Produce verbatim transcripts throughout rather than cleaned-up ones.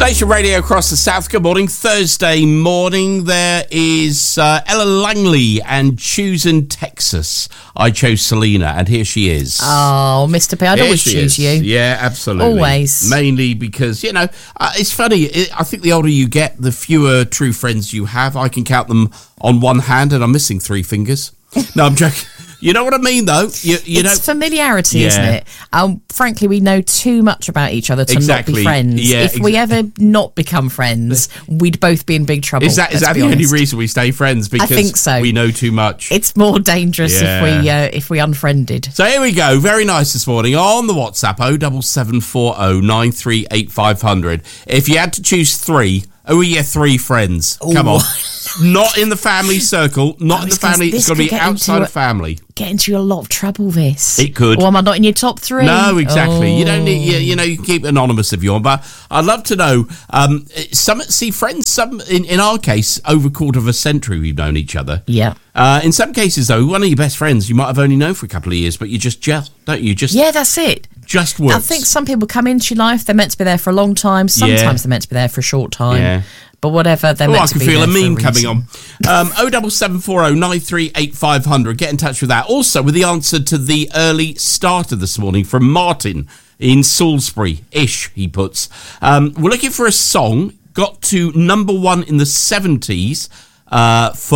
Nation Radio across the South. Good morning. Thursday morning. There is uh, Ella Langley and Choosing Texas. I chose Selena, and here she is. Oh, Mister P, I'd Here always she choose is. you. Yeah, absolutely. Always. Mainly because, you know, uh, it's funny. It, I think the older you get, the fewer true friends you have. I can count them on one hand, and I'm missing three fingers. No, I'm joking. You know what I mean, though? You, you it's know, familiarity, yeah. isn't it? Um, frankly, we know too much about each other to Exactly. not be friends. Yeah, if we ever not become friends, we'd both be in big trouble. Is that is that the only reason we stay friends? Because I think so. We know too much. It's more dangerous Yeah. if we uh, if we unfriended. So here we go. Very nice this morning on the WhatsApp oh double seven four oh nine three eight five hundred. If you had to choose three, who are your three friends? Come Ooh. on. Not in the family circle. Not Oh, in the it's 'cause family. It's this got to could be get outside into of family. Get into a lot of trouble. This It could. Or am I not in your top three? No, exactly. Oh. You don't need. You, you know, you can keep it anonymous if you want. But I'd love to know. Um, some see friends. Some in, in our case, over a quarter of a century we've known each other. Yeah. Uh, in some cases, though, one of your best friends you might have only known for a couple of years, but you just gel, don't you? Just Yeah, that's it. just works. I think some people come into your life, they're meant to be there for a long time. Sometimes Yeah. they're meant to be there for a short time. Yeah. But whatever, they're Oh, meant I to can be feel there a for meme a coming reason. on. Um, oh double seven four oh nine three eight five hundred. Get in touch with that. Also, with the answer to the early starter this morning from Martin in Salisbury-ish, he puts. Um, we're looking for a song, got to number one in the seventies uh, for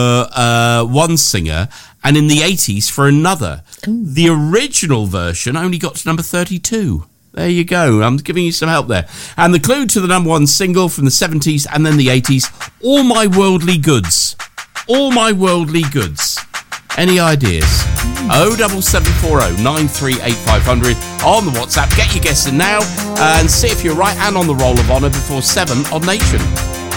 uh, one singer, and in the eighties for another. Ooh. The original version only got to number thirty-two. There you go. I'm giving you some help there. And the clue to the number one single from the seventies and then the eighties, All My Worldly Goods. All My Worldly Goods. Any ideas? oh double seven four oh nine three eight five hundred on the WhatsApp. Get your guess in now and see if you're right and on the roll of honour before seven on Nation.